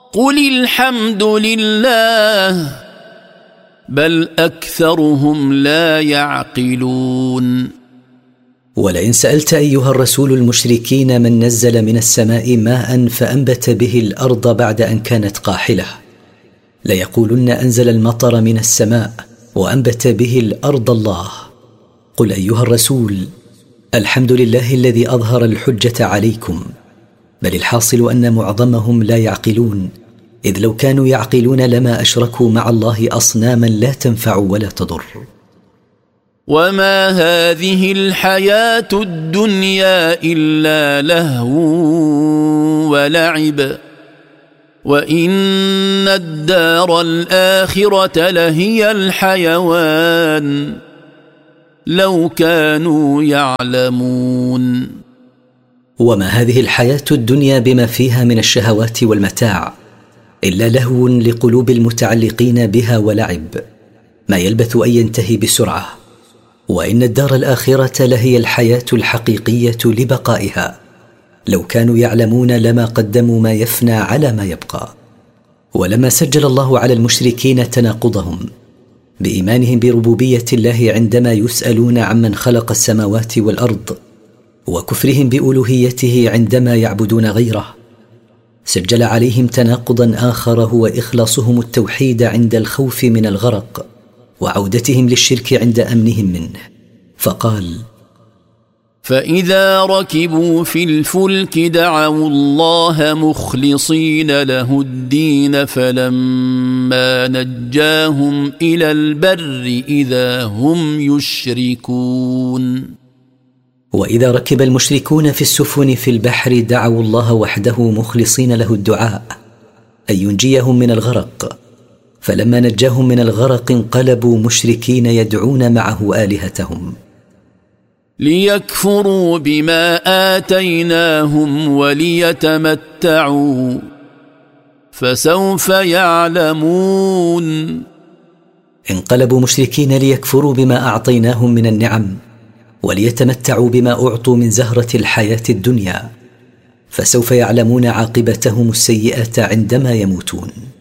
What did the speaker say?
قل الحمد لله بل أكثرهم لا يعقلون. ولئن سألت أيها الرسول المشركين من نزل من السماء ماء فأنبت به الأرض بعد أن كانت قاحلة ليقولن أنزل المطر من السماء وأنبت به الأرض الله. قل أيها الرسول الحمد لله الذي أظهر الحجة عليكم، بل الحاصل أن معظمهم لا يعقلون، إذ لو كانوا يعقلون لما أشركوا مع الله أصناما لا تنفع ولا تضر. وما هذه الحياة الدنيا إلا لهو ولعب وإن الدار الآخرة لهي الحيوان لو كانوا يعلمون. وما هذه الحياة الدنيا بما فيها من الشهوات والمتاع إلا لهو لقلوب المتعلقين بها ولعب، ما يلبث أن ينتهي بسرعة، وإن الدار الآخرة لهي الحياة الحقيقية لبقائها، لو كانوا يعلمون لما قدموا ما يفنى على ما يبقى. ولما سجل الله على المشركين تناقضهم بإيمانهم بربوبية الله عندما يسألون عمن خلق السماوات والأرض، وكفرهم بألوهيته عندما يعبدون غيره، سجل عليهم تناقضا آخر هو إخلاصهم التوحيد عند الخوف من الغرق، وعودتهم للشرك عند أمنهم منه، فقال: فإذا ركبوا في الفلك دعوا الله مخلصين له الدين فلما نجاهم إلى البر إذا هم يشركون. وإذا ركب المشركون في السفن في البحر دعوا الله وحده مخلصين له الدعاء أن ينجيهم من الغرق، فلما نجاهم من الغرق انقلبوا مشركين يدعون معه آلهتهم ليكفروا بما آتيناهم وليتمتعوا فسوف يعلمون. انقلبوا مشركين ليكفروا بما أعطيناهم من النعم وليتمتعوا بما أعطوا من زهرة الحياة الدنيا، فسوف يعلمون عاقبتهم السيئة عندما يموتون.